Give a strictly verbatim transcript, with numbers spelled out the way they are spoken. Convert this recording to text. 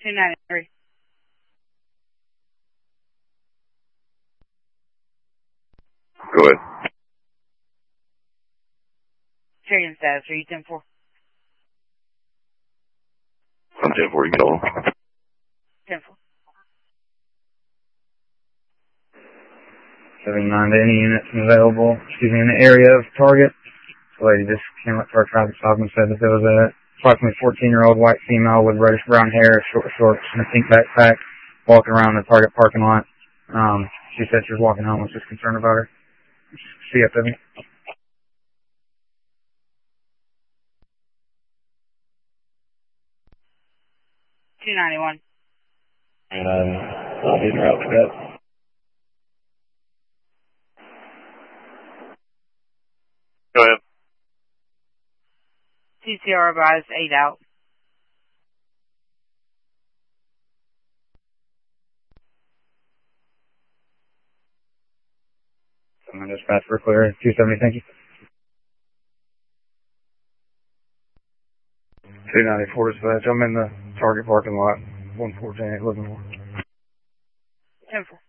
two ninety-three. Go ahead. Check-in status. Are you ten four? I'm ten four. You can hold. ten four. seventy-nine to any units available, excuse me, in the area of target. The lady just came up to our traffic stop and said that there was a approximately fourteen-year-old white female with reddish-brown hair, short shorts, and a pink backpack walking around the Target parking lot. Um, she said she was walking home, was just concerned about her. C F W. two ninety-one. And I'm not in route for that. Go ahead. T C R advised eight out. I'm dispatch for clear. two seventy, thank you. two ninety-four dispatch. I'm in the Target parking lot. one fourteen, looking for. ten four.